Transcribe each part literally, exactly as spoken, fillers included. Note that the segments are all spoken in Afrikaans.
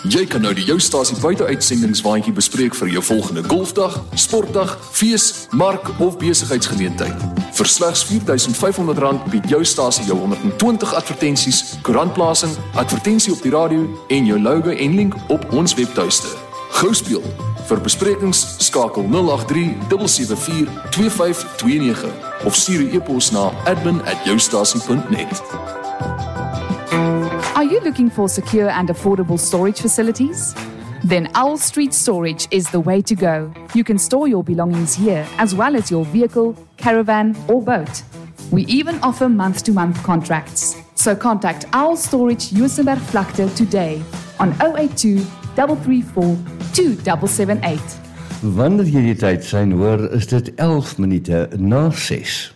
Jy kan nou die Jou Stasie buiteuitsendingwaandjie bespreek vir jou volgende golfdag, sportdag, fees, mark of besigheidsgeleentheid. Vir slegs vier duisend vyf honderd rand bied Jou Stasie jou honderd en twintig advertensies, koerantplasing, advertensie op die radio en jou logo en link op ons webtuiste. Gou speel. Vir besprekings skakel nul agt drie sewe sewe vier twee vyf twee nege of stuur 'n e-pos na admin at joustasie punt net. Are you looking for secure and affordable storage facilities? Then Owl Street Storage is the way to go. You can store your belongings here as well as your vehicle, caravan or boat. We even offer month-to-month contracts. So contact Owl Storage Juisenberg Vlakte today on zero eight two, three three four, two seven seven eight. Wanneer jy die tyd zijn hoor, is dit elf minute na ses.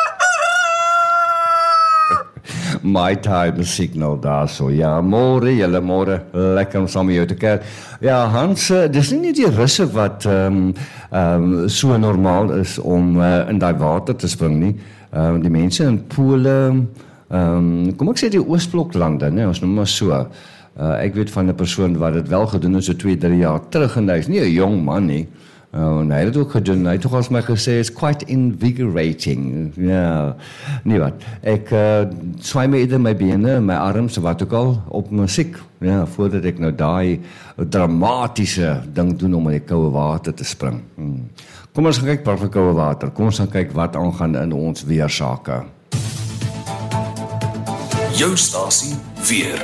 My time signal daar so. Ja, môre, julle môre, lekker om saam met jou te kyk. Ja, Hans, dis nie net die russe wat um, um, so normaal is om uh, in daai water te spring nie. Um, die mense in Pole, um, kom ek sê die Oostbloklande, nee, ons noem maar so. Uh, ek weet van 'n persoon wat dit wel gedoen het so twee, drie jaar terug en hy is nie 'n jong man nie. Uh, en hy het het ook gedoen, hy het toch als my gesê, it's quite invigorating. Ja, nie wat. Ek uh, swaai my eerder my bene, my arms, wat ook al, op musiek. Ja, voordat ek nou daai dramatische ding doen om in die koue water te spring. Hmm. Kom ons gaan kyk wat vir koue water. Kom ons gaan kyk wat aangaan in ons weersake. Jou stasie weer.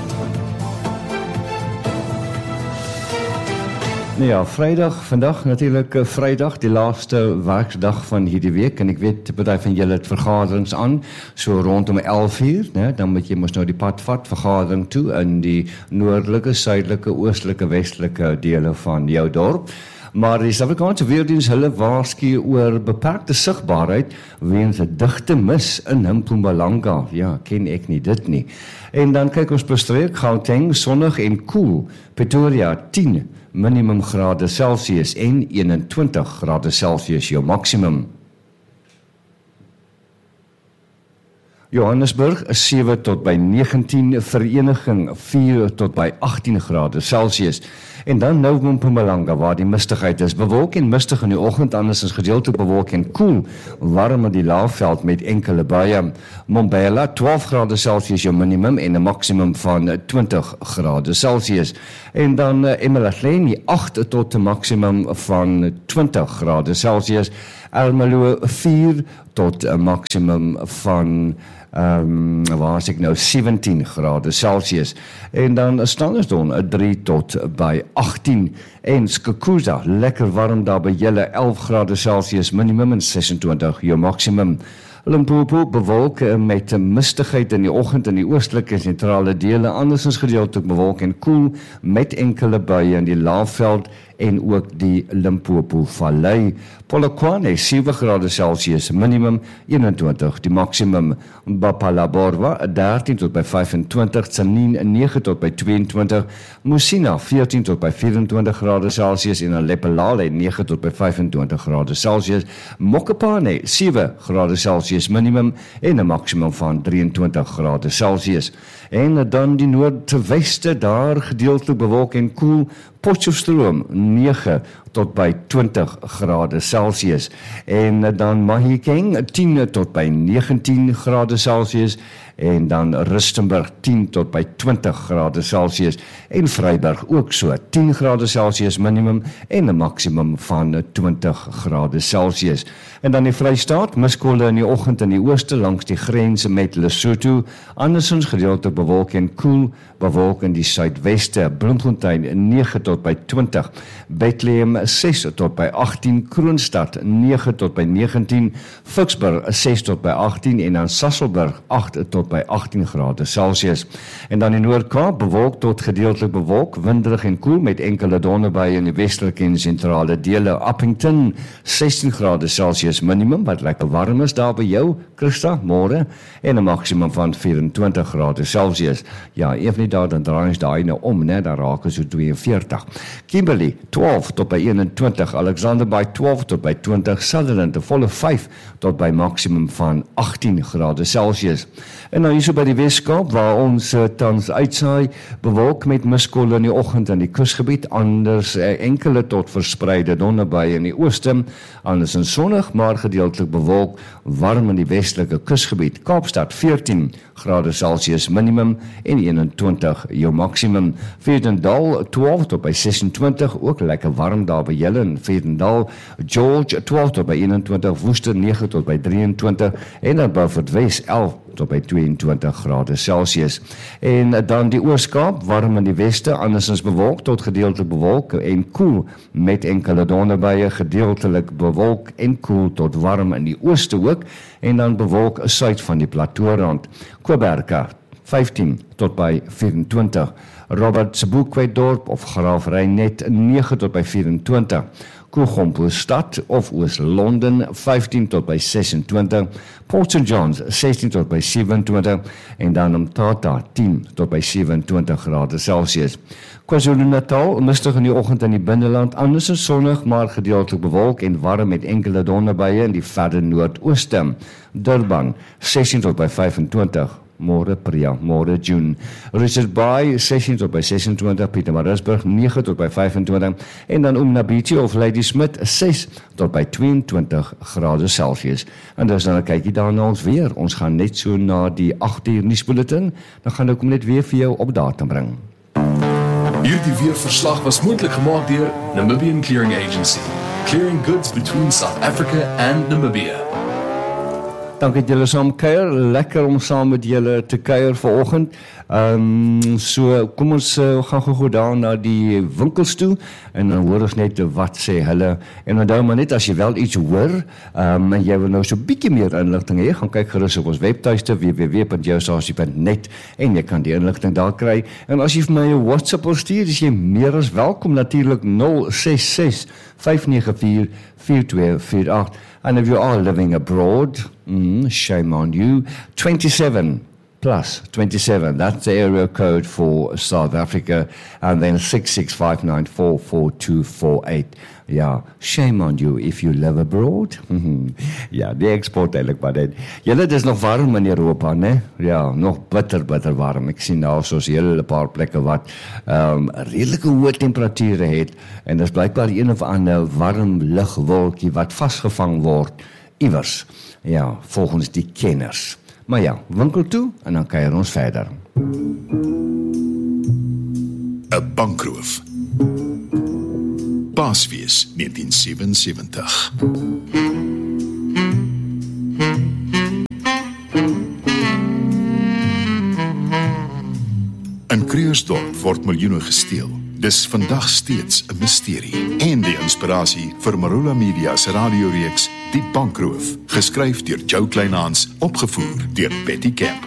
Nou ja, Vrydag, vandag natuurlik uh, Vrydag, die laaste werksdag van hierdie week, en ek weet, party van julle het vergaderings aan, so rondom elf uur, né, dan moet jy mos nou die pad vat, vergadering toe, in die noordelike, suidelike, oostelike, westelike dele van jou dorp. Maar die Suid-Afrikaanse Weerdiens hulle waarsku oor beperkte sigbaarheid weens 'n digte mis in Mpumalanga. Ja, ken ek nie dit nie. En dan kyk ons per streek, Gauteng sonnig en koel, Pretoria tien minimum grade Celsius en eenentwintig grade Celsius jou maksimum. Johannesburg sewe tot by negentien, Vereniging vier tot by agttien grade Celsius. En dan nou Mpumalanga waar die mistigheid is, bewolk en mistig in die oggend, anders is gedeeltelik bewolk en koel, warm in die laafveld met enkele buie. Mbombela twaalf grade Celsius jou minimum en 'n maksimum van twintig grade Celsius. En dan uh, Emelathleni agt tot 'n maksimum van twintig grade Celsius. Ermelo vier tot 'n maksimum van Um, waar is ek nou, sewentien grade Celsius, en dan Standerton drie tot by agttien, en Skukuza, lekker warm daar by julle, elf grade Celsius minimum en sesentwintig jou maksimum. Limpopo bewolk met mistigheid in die oggend in die oostelike en sentrale dele, andersins gedeeltelik bewolk en koel met enkele buie in die laafveld en ook die Limpopo Vallei. Polokwane sewe grade Celsius minimum, eenentwintig die maksimum. Bapalaborwa dertien tot by vyfentwintig, Tsanin nege tot by tweeëntwintig, Musina veertien tot by vyfentwintig grade Celsius en Lepelale nege tot by vyfentwintig grade Celsius. Mokopane sewe grade Celsius minimum en 'n maksimum van drieëntwintig grade Celsius. En dan die noordweste, daar gedeeltelik bewolk en koel, Potchefstroom nege tot by twintig grade Celsius. En dan Mahikeng tien tot by negentien grade Celsius. En dan Rustenburg tien tot by twintig grade Celsius. En Vryburg ook so, tien grade Celsius minimum en 'n maksimum van twintig grade Celsius. En dan die Vrystaat, miskolle in die oggend in die ooste langs die grens met Lesotho, andersins gedeeltelik bewolk en koel, bewolk in die suidweste, Bloemfontein nege tot by twintig, Bethlehem ses tot by agttien, Kroonstad nege tot by negentien, Vicksburg ses tot by agttien en dan Sasolburg agt tot by agttien grade Celsius. En dan in Noord-Kaap bewolk tot gedeeltelik bewolk, winderig en koel met enkele donderbuie in die westelike en sentrale dele. Appington sestien grade Celsius minimum, wat lekker warm is daar by jou, Christa, môre, en 'n maksimum van vyfentwintig grade Celsius. Ja, even nie daar, dan draai ons daai nou om, né, daar raak ons so tweeënveertig. Kimberley twaalf tot by eenentwintig, Alexander by twaalf tot by twintig, Sutherland 'n volle vyf tot by maksimum van agttien grade Celsius. En nou hierso by die Weskaap waar ons uh, tans uitsaai, bewolk met miskolle in die oggend in die kusgebied, anders uh, enkele tot verspreide donderbuie in die ooste, anders en sonnig, maar gedeeltelik bewolk, warm in die westelike kusgebied. Kaapstad veertien grade Celsius minimum en eenentwintig jou maksimum. Vredendal twaalf tot by sesentwintig, ook lekker warm daar by julle in Vredendal. George twaalf tot by eenentwintig, Woester nege tot by drieëntwintig en dan Beaufort Wes elf tot by tweeëntwintig grade Celsius. En dan die Oos-Kaap, warm in die weste, andersins bewolk tot gedeeltelik bewolk en koel met enkele donderbuie, gedeeltelik bewolk en koel tot warm in die ooste ook, en dan bewolk suid van die plateaurand. Koberka vyftien tot by vyfentwintig, Robert Sebookwetdorp of Graaf Reinet nege tot by vyfentwintig, Koegompo stad of Oos-London vyftien tot by sesentwintig, Port Saint John's sestien tot by sewentwintig en dan Umtata tien tot by sewentwintig grade Celsius. KwaZulu-Natal mistig in die oggend in die binneland, anders is sonnig maar gedeeltelik bewolk en warm met enkele donderbuie in die verder noordooste. Durban sestien tot by vyfentwintig, môre Priya, môre June. Richard Bay sestien tot by sesentwintig, Pietermaritzburg nege tot by vyfentwintig en dan Umnabiti of Ladysmith ses tot by tweeëntwintig grade Celsius. En dis dan 'n kykie daarna ons weer. Ons gaan net so na die agt uur nuusbulletin, dan gaan ek hom net weer vir jou op datum bring. Hierdie weerverslag was moontlik gemaak deur Namibian Clearing Agency, clearing goods between South Africa and Namibia. Dankie dat julle saam kuier, lekker om saam met julle te kuier vanoggend. Ehm um, so kom ons uh, gaan gou daar na die winkels toe en dan hoor ons net wat sê hulle. En onthou maar net as jy wel iets hoor, ehm um, en jy wil nou so 'n bietjie meer inligting hê, gaan kyk gerus op ons webtuiste w w w punt jou stasie punt net en jy kan die inligting daar kry. En as jy vir my 'n WhatsApp wil stuur, is jy meer as welkom, natuurlik nul ses ses vyf nege vier vier twee vier agt. And if you are living abroad, mm, shame on you, twenty-seven plus twenty-seven, that's the area code for South Africa, and then six six five nine four four two four eight. Ja, shame on you if you live abroad. Ja, die export eigenlijk maar dit. Julle, dis nog warm in Europa, ne? Ja, nog bitter, bitter warm. Ek sien nou soos hele paar plekke wat um, redelike hoë temperature het, en dis blijkbaar een of ander warm lugwolkie wat vastgevang word iewers. Ja, volgens die kenners. Maar ja, winkel toe en dan kuier ons verder. 'n Bankroof. Paasfees negentien sewensewentig. In Krugersdorp word miljoene gesteel. Dis vandag steeds 'n misterie. En die inspirasie vir Marula Media se radioreeks Die Bankroof, geskryf deur Joe Kleinhans, opgevoer deur Betty Camp.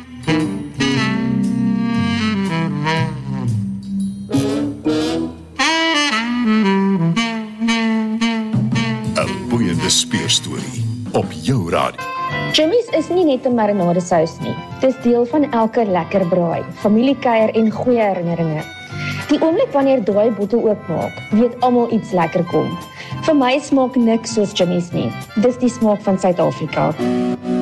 'n boeiende speurstorie op jou radio. Jimmy's is nie net 'n marinadesous nie. Dis deel van elke lekker braai, familiekuier en goeie herinneringe. Die oomblik wanneer daai bottel oopmaak, weet almal iets lekker kom. Vir my smaak niks soos Jimmy's nie. Dis die smaak van Suid-Afrika.